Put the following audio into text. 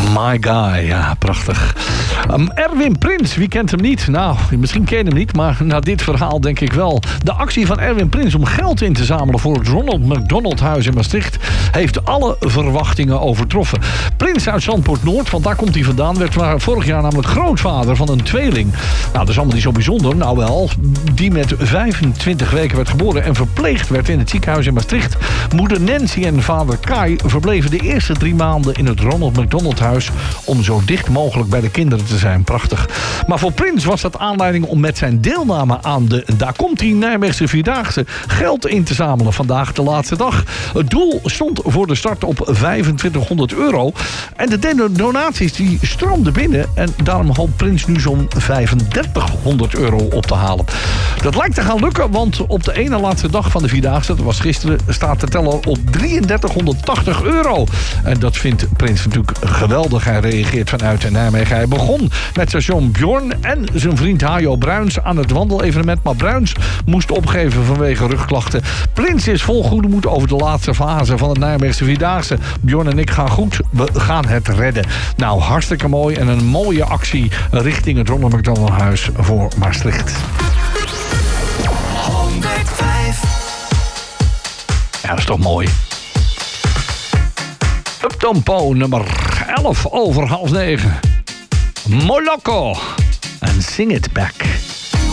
My Guy, ja, prachtig. Erwin Prins, wie kent hem niet? Nou, misschien ken je hem niet, maar na dit verhaal denk ik wel. De actie van Erwin Prins om geld in te zamelen voor het Ronald McDonald Huis in Maastricht heeft alle verwachtingen overtroffen. Prins uit Zandpoort Noord, want daar komt hij vandaan, werd vorig jaar namelijk grootvader van een tweeling. Nou, dat is allemaal niet zo bijzonder. Nou wel, die met 25 weken werd geboren en verpleegd werd in het ziekenhuis in Maastricht. Moeder Nancy en vader Kai verbleven de eerste 3 maanden in het Ronald McDonald Huis om zo dicht mogelijk bij de kinderen te zijn. Prachtig. Maar voor Prins was dat aanleiding om met zijn deelname aan de Daar komt die Nijmeegse Vierdaagse geld in te zamelen. Vandaag de laatste dag. Het doel stond voor de start op €2500. En de donaties die stroomden binnen. En daarom hoopt Prins nu zo'n €3500 op te halen. Dat lijkt te gaan lukken, want op de ene laatste dag van de Vierdaagse, dat was gisteren, staat de teller op €3380. En dat vindt Prins natuurlijk geweldig. Hij reageert vanuit Nijmegen. Hij begon met zijn zoon Bjorn en zijn vriend Hajo Bruins aan het wandelevenement. Maar Bruins moest opgeven vanwege rugklachten. Prins is vol goede moed over de laatste fase van het Nijmeegse Vierdaagse. Bjorn en ik gaan goed. We gaan het redden. Nou, hartstikke mooi. En een mooie actie richting het Ronald McDonald Huis voor Maastricht. 105. Ja, dat is toch mooi. Uptempo nummer 11 over 8:30. Moloko. En Sing It Back.